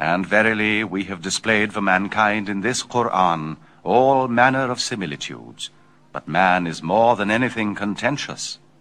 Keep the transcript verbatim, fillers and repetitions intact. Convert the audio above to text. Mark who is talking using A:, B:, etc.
A: And verily we have displayed for mankind in this Qur'an all manner of similitudes. But man is more than anything contentious.